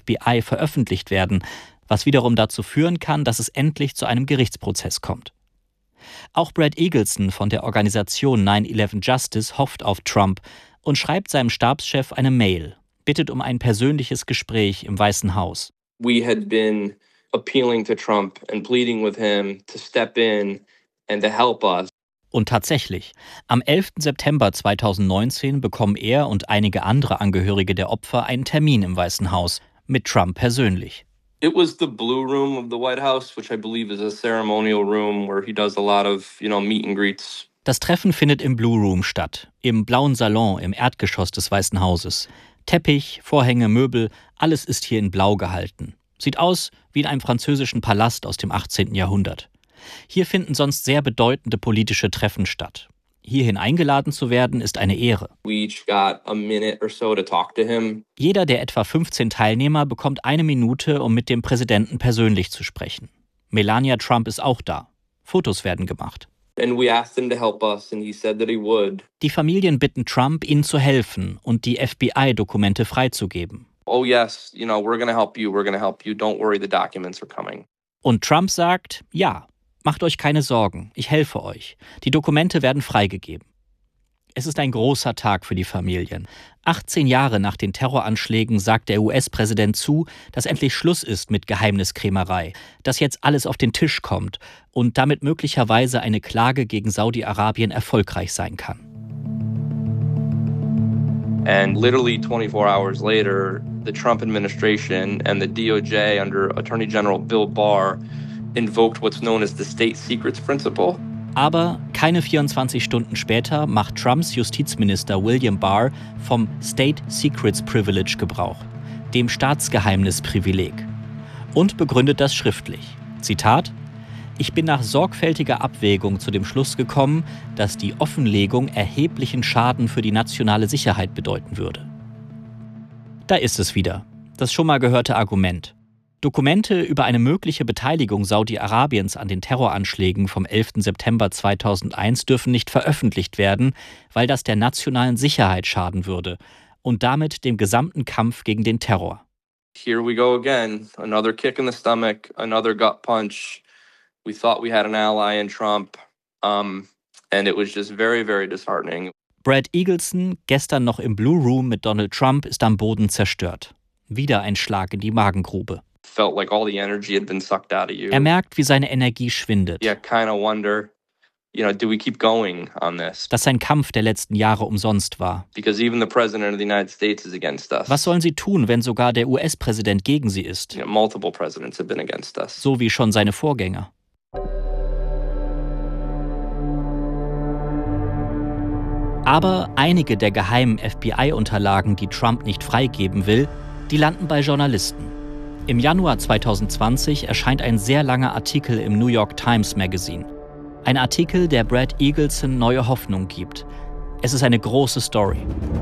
FBI veröffentlicht werden, was wiederum dazu führen kann, dass es endlich zu einem Gerichtsprozess kommt. Auch Brad Eagleson von der Organisation 9/11 Justice hofft auf Trump und schreibt seinem Stabschef eine Mail, bittet um ein persönliches Gespräch im Weißen Haus. We had been appealing to Trump and pleading with him to step in and to help us. Und tatsächlich, am 11. September 2019 bekommen er und einige andere Angehörige der Opfer einen Termin im Weißen Haus mit Trump persönlich. It was the Blue Room of the White House, which I believe is a ceremonial room where he does a lot of, meet and greets. Das Treffen findet im Blue Room statt, im blauen Salon im Erdgeschoss des Weißen Hauses. Teppich, Vorhänge, Möbel, alles ist hier in Blau gehalten. Sieht aus wie in einem französischen Palast aus dem 18. Jahrhundert. Hier finden sonst sehr bedeutende politische Treffen statt. Hierhin eingeladen zu werden, ist eine Ehre. Jeder der etwa 15 Teilnehmer bekommt 1 Minute, um mit dem Präsidenten persönlich zu sprechen. Melania Trump ist auch da. Fotos werden gemacht. Die Familien bitten Trump, ihnen zu helfen und die FBI-Dokumente freizugeben. Oh yes, we're gonna help you, don't worry, the documents are coming. Und Trump sagt, ja, macht euch keine Sorgen, ich helfe euch. Die Dokumente werden freigegeben. Es ist ein großer Tag für die Familien. 18 Jahre nach den Terroranschlägen sagt der US-Präsident zu, dass endlich Schluss ist mit Geheimniskrämerei, dass jetzt alles auf den Tisch kommt und damit möglicherweise eine Klage gegen Saudi-Arabien erfolgreich sein kann. And literally 24 hours later, the Trump administration and the DOJ under Attorney General Bill Barr invoked what's known as the State Secrets Principle. Aber keine 24 Stunden später macht Trumps Justizminister William Barr vom State Secrets Privilege Gebrauch, dem Staatsgeheimnisprivileg, und begründet das schriftlich. Zitat: Ich bin nach sorgfältiger Abwägung zu dem Schluss gekommen, dass die Offenlegung erheblichen Schaden für die nationale Sicherheit bedeuten würde. Da ist es wieder, das schon mal gehörte Argument. Dokumente über eine mögliche Beteiligung Saudi-Arabiens an den Terroranschlägen vom 11. September 2001 dürfen nicht veröffentlicht werden, weil das der nationalen Sicherheit schaden würde und damit dem gesamten Kampf gegen den Terror. Here we go again, another kick in the stomach, another gut punch. We thought we had an ally in Trump, and it was just very, very disheartening. Brad Eagleson, gestern noch im Blue Room mit Donald Trump, ist am Boden zerstört. Wieder ein Schlag in die Magengrube. Felt like all the energy had been sucked out of you. Er merkt, wie seine Energie schwindet. Yeah, kind of wonder, do we keep going on this? Dass sein Kampf der letzten Jahre umsonst war. Because even the president of the United States is against us. Was sollen sie tun, wenn sogar der US-Präsident gegen sie ist? Multiple presidents have been against us. So wie schon seine Vorgänger. Aber einige der geheimen FBI-Unterlagen, die Trump nicht freigeben will, die landen bei Journalisten. Im Januar 2020 erscheint ein sehr langer Artikel im New York Times Magazine. Ein Artikel, der Brad Eagleson neue Hoffnung gibt. Es ist eine große Story.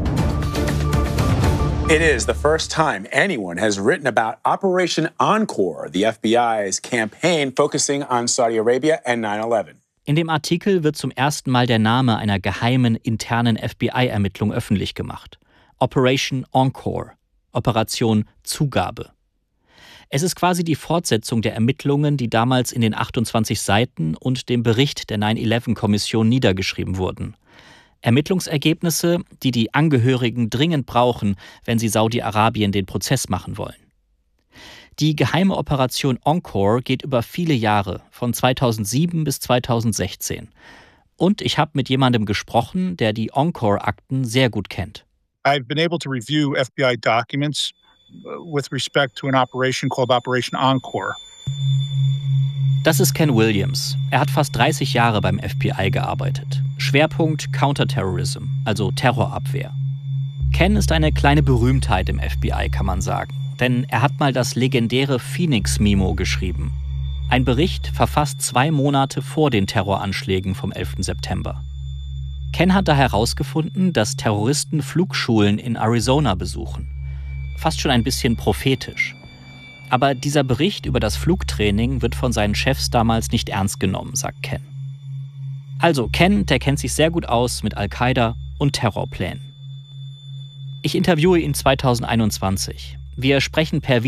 It is the first time anyone has written about Operation Encore, the FBI's campaign focusing on Saudi Arabia and 9/11. In dem Artikel wird zum ersten Mal der Name einer geheimen internen FBI-Ermittlung öffentlich gemacht. Operation Encore, Operation Zugabe. Es ist quasi die Fortsetzung der Ermittlungen, die damals in den 28 Seiten und dem Bericht der 9/11-Kommission niedergeschrieben wurden. Ermittlungsergebnisse, die die Angehörigen dringend brauchen, wenn sie Saudi-Arabien den Prozess machen wollen. Die geheime Operation Encore geht über viele Jahre, von 2007 bis 2016. Und ich habe mit jemandem gesprochen, der die Encore-Akten sehr gut kennt. I've been able to review FBI documents with respect to an operation called Operation Encore. Das ist Ken Williams. Er hat fast 30 Jahre beim FBI gearbeitet. Schwerpunkt Counterterrorism, also Terrorabwehr. Ken ist eine kleine Berühmtheit im FBI, kann man sagen. Denn er hat mal das legendäre Phoenix-Memo geschrieben. Ein Bericht verfasst 2 Monate vor den Terroranschlägen vom 11. September. Ken hat da herausgefunden, dass Terroristen Flugschulen in Arizona besuchen. Fast schon ein bisschen prophetisch. Aber dieser Bericht über das Flugtraining wird von seinen Chefs damals nicht ernst genommen, sagt Ken. Also Ken, der kennt sich sehr gut aus mit Al-Qaida und Terrorplänen. Ich interviewe ihn 2021. Wir sprechen per